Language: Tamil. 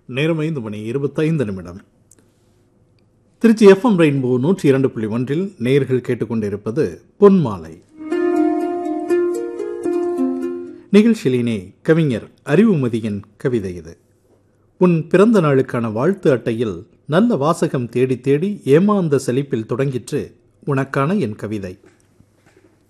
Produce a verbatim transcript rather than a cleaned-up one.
நேரம் ஐந்து மணி இருபத்தைந்து நிமிடம். திருச்சி எஃப்எம் ரெயின்போ நூற்றி இரண்டு புள்ளி ஒன்றில் நேயர்கள் கேட்டுக்கொண்டிருப்பது பொன்மாலை நிகழ்ச்சியிலே கவிஞர் அறிவுமதியின் கவிதை இது. உன் பிறந்த நாளுக்கான வாழ்த்து அட்டையில் நல்ல வாசகம் தேடி தேடி ஏமாந்த செழிப்பில் தொடங்கிற்று உனக்கான என் கவிதை.